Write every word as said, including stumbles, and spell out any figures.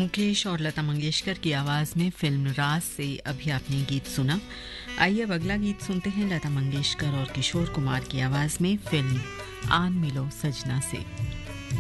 मुकेश और लता मंगेशकर की आवाज़ में फिल्म राज से अभी आपने गीत सुना। आइए अब अगला गीत सुनते हैं लता मंगेशकर और किशोर कुमार की आवाज़ में फिल्म आन मिलो सजना से।